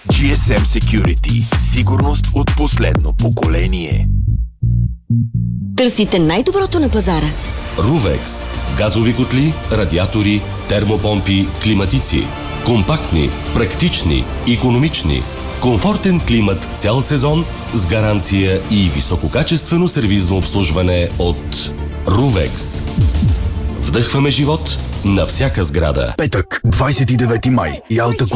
GSM Security. Сигурност от последно поколение. Търсите най-доброто на пазара. Ruvex. Газови котли, радиатори, термопомпи, климатици. Компактни, практични, икономични. Комфортен климат цял сезон с гаранция и висококачествено сервизно обслужване от Ruvex. Вдъхваме живот на всяка сграда. Петък, 29 май. Ялта